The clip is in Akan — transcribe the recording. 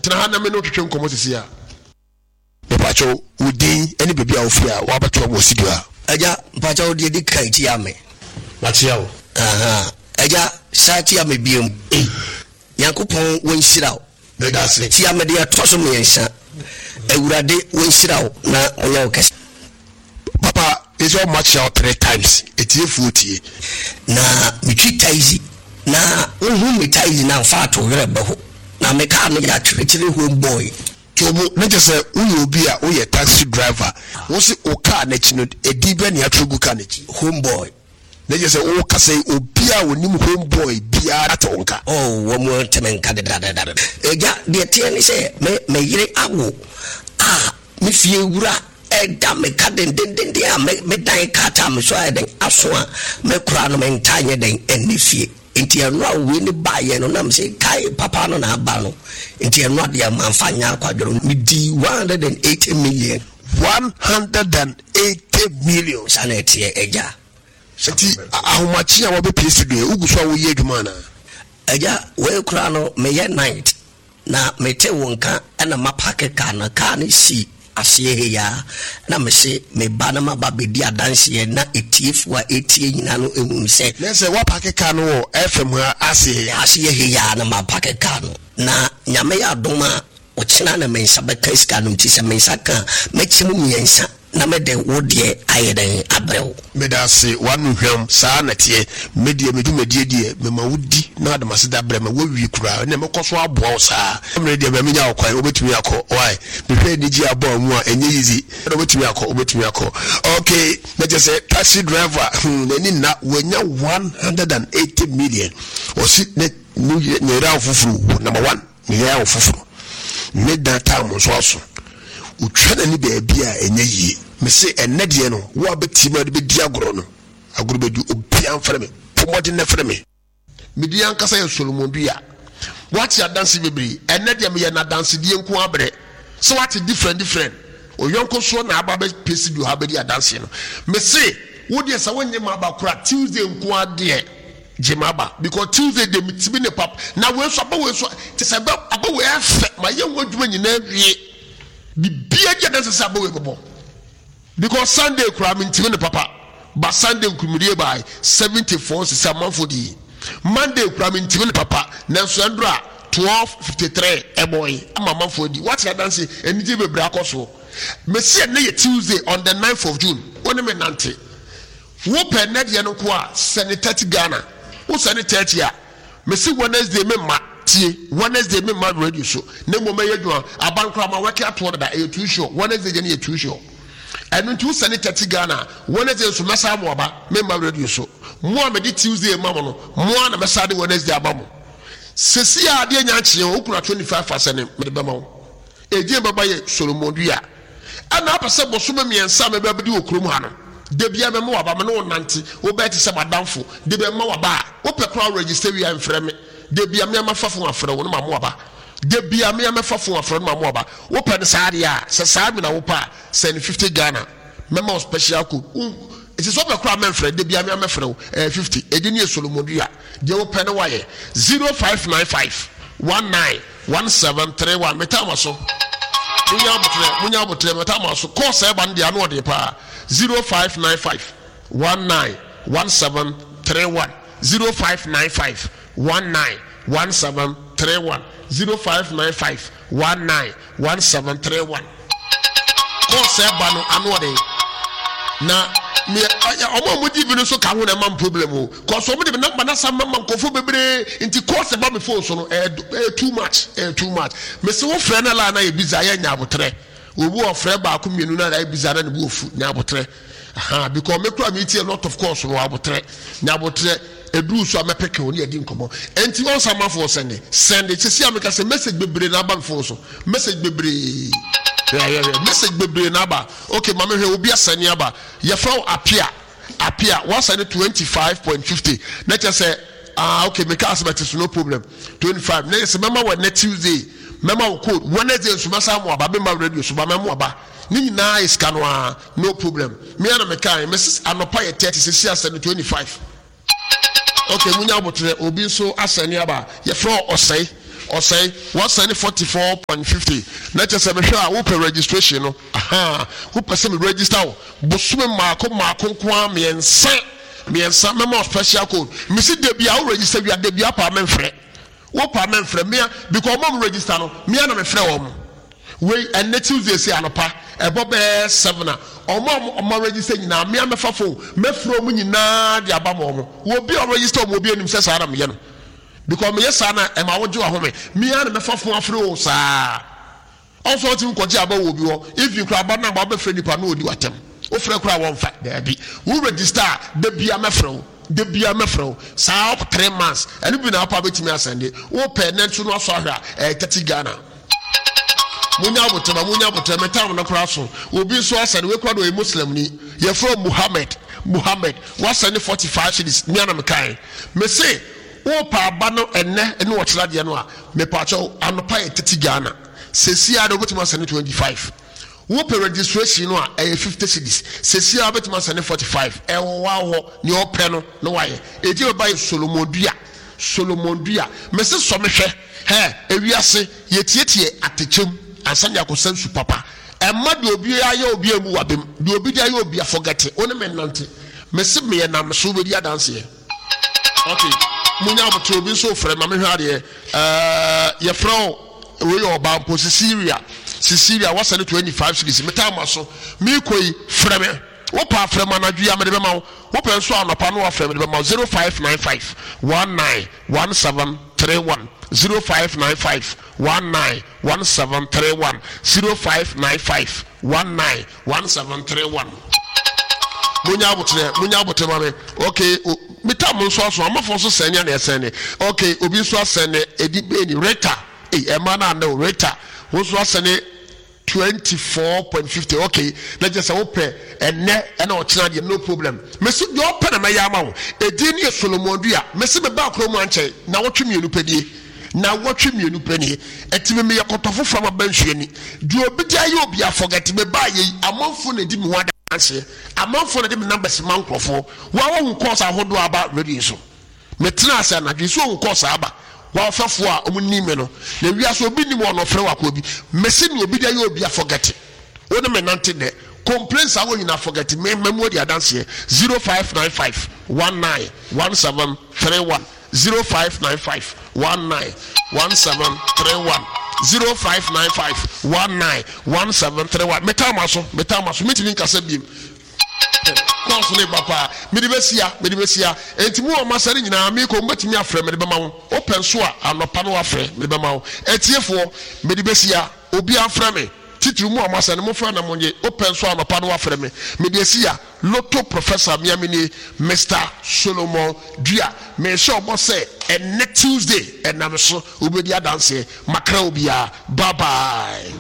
tena ha na me no twetwe nkomo sisi a pacho udin any baby ofia wa bato mo sidua aja pacho di kan ti ame matia o aja sa ti ame biom Yankopon won shirawo bedase ti ame de atoso me yansa ewurade won shirawo na oya okese papa is all match out 3 times etie fuotie na mitwitaizi na ohu mitaizi na fa to were beho na me ka no ya twetire homeboy Tomo na je say uye obi a uye taxi driver wo se o car na chi no edi be na atrugu car na chi homeboy na je say o ka say obi a onim homeboy bia atonka wo mo temenka de dada eja de tie ni say me yire awo me fie wura eda me ka den a me dan kata me so eden aso a me kura no me ntanye den eni fie enti anwa we ni baye no na me say kai papa no na aba no enti anwa de amfanya akwadoro me di 180 million sanete eja sati ahomachi a wo be pese do uguso a wo ye adwuma na eja we kura no me ye night na me te wonka na mapake kana kana si asiye ya na me se me bana mababedi adanse na etiefu a etie nyina no ehun se na se wa pake kana wo FM ha asiye ya na mapake kana na nyame ya doma o china na mensa be kaska no ti se mensa ka mechimu miensa na me de wodie ayeden abrew me da se wanu hwam saa na tie medie die me ma wudi na adamase da bre me wowi kura na me koso aboa saa me de be me nya okwan obetumi akọ why me hwe ni ji aboa mu a enye yizi obetumi akọ okay na je say taxi driver nani na wanya 180 million o si ne ni ra ofufuru number 1 ni ra ofufuru me da time so aso utwana ni beebi a enye yi me se enede no wo abetima de bedi agoro no agoro bedu obi amfere me pomodi na fere me medi ankasa ye Solomon Dua what ya dance bebri enede me ye na dance die nko abre so what different oyonko so na aba be pesi du ha be di dance no me se wo de sa wonye ma ba kura Tuesday nko ade jemaba because Tuesday de mitibi ne pap na we so te se ba aba we afa ma ye wodwuma nyina wie bibia je dance se aba we bobo because Sunday kura mintibi ne papa but Sunday nkumire by 74 sisa manfodi Monday kura mintibi ne papa nanso andra 12:53 eboy ama manfodi what ya dance enije bebre akoso mesi na ye Tuesday on the 9th of June woni me nante wo pe na de no ko a sanitati Ghana wo sanitati a mesi Wednesday me ma tie Wednesday me ma radio show na mo me yedwa abankra ma wake ato da e tu show Wednesday je na ye tu show enu tu sanitati Ghana Wednesday so mesa mo aba me ma radio show mo me di Tuesday ma mo no mo na mesa de Wednesday aba mo sesi a de nya kye o kura 25% me de ba mo eje baba ye Solomon Dua ana apase bosome miensa me ba bi okrom ha no de bia me mo aba me no nante wo be ti se madamfo de be ma waba wo pe kra register wi amfre me de bia me amafafo afre wo no ma mo aba de bia me amafafo afre no ma mo aba wo pe ne saade a se saade na wo pa send 50 Ghana me ma special code it is over crowd menfred de bia me amafre 50 edini Solomon Dua de wo pe ne waye 0595 191731 metamaso munya botre metamaso course e ban dia no de pa 0595 191731 0595 191731 0595 191731 course e ban anu de na me omo di bi no so ka ho na man problem o cause omo de number na sam man kofo bebre nti course ba me phone so no too much me se wo frɛ na la na ye biza ya nya abotre obu o frɛ ba ko mienu na biza na ne bu ofu nya abotre because me kura me tie a lot of course no abotre nya abotre eduru so amepeke oni edi nkomo enti on sama for send it se ameka se message bebre na ba me phone so message bebre message bebre na ba okay mama hwe obi asani aba ye from apia once I 25.50 na che say okay me ka asbet so no problem 25 na say mama we next Tuesday mama wo code Wednesday so masa mo aba be ma radio so ba mama aba ni nyina is kanwa no problem me na me kan Mrs. Anopa ye 30 say asani 25 okay munya botre obi so asani aba ye from osai or say 144.50 na che se me hwe a wo per registration no wo pese me register wo bosume maako kwa miensa memo special code me si de bia wo register bia de bia pa menfre wo pa menfre me because mom register no me na me frɛ wo we and Tuesday say anopa ebobe 7 a omo register nyina me amefa phone me fro mu nyina de aba mo wo bi o register mo bi anim se sa na me ye no because me yes na e ma wo je wa home me ya na mefa phone afre wo sa also tin koji aba wo bi wo if you kra aba na aba frɛ nipa no odi watem wo frɛ kra wo mfa da bi wo register de bia mefrɛ wo sa 3 months and bi na apa betimi asende wo pe nentu no aso ahwa 30 Ghana munya botama tam na kra so obi so asane we kra do Muslim ni ye from Muhammad was send 45 cities me na me kai me say wo pa aba no enne wo kyerade no a me pa cho anopa 30 Ghana sesia do betimi asane 25 wo per registration no a 50 cities sesia betimi asane 45 e wo wa ho ni o pe no no waye eji oba Solomon Dua me se so me hwe ewiase yetietie atechem ansanya ko sensu papa emma de obi aye obi emu wabem de obi de aye obi afogete one me nante me se me na me so bedi adanse okay munya oboto obi so frɛ ma me hwa de ye frɛ we yo ba po Cecilia was 25 cities metama so me koi frɛ me wo pa frɛ ma na dua me de be ma wo pe so anopa no wa frɛ me de be ma 0595 191731 0595 191731 0595 191731 munya abotre mame okay mitam so aso amafo so senya na esene okay obi so asene edi be ni reta ema na na reta wo so asene 24.50 okay na just open enne na o kina de no problem me so de open na ya ma wo edi ni Solomon Dua me se me ba kro mu anche na wo twemienu pedie na watwe mienu pani etime me yakotofo from abanhwani di obi dia ye obi afogati me ba ye amanfo na di me ho adanse amanfo na di me numbers mankrofo wa wo course ahodo aba radio so me tena asa na dwi so wo course aba wa fafo a omni me no na wiase obi ni mo no frɛ wakɔ bi me se ni obi dia ye obi afogati wona me nante de complaints awo nyina forget me memo di adanse 0595 191731 0595 191731 0595 191731 metamaso mitini nkasa biem konsole papa medibesia entimu o masare nyina me ko matimi afrɛ me de bema wo open so a anopa no afrɛ me de bema wo etiefo medibesia obi afrɛ me titiri mu amasane mo fra na monye open so anopa no afrɛ me medibesia Lotto Professor Miamini Mr. Solomon Dua me sure mo say and next Tuesday and I'm so ubedi adanse makra obia bye bye.